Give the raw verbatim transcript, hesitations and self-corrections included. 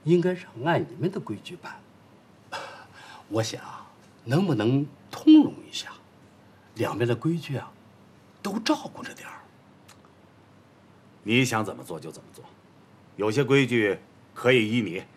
应该是按你们的规矩办。我想，能不能通融一下，两边的规矩啊，都照顾着点儿。 你想怎么做就怎么做，有些规矩可以依你，